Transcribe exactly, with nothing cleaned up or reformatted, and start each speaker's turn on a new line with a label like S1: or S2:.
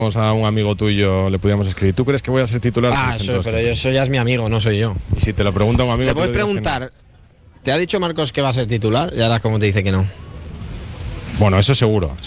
S1: a un amigo tuyo le pudiéramos escribir, ¿tú crees que voy a ser titular?
S2: Ah, eso, pero eso ya es mi amigo, no soy yo.
S1: Y si te lo pregunta un amigo,
S2: le
S1: tú
S2: puedes
S1: dirás que
S2: preguntar,
S1: no.
S2: ¿te ha dicho Marcos que va a ser titular? Y ahora como te dice que no.
S1: Bueno, eso seguro.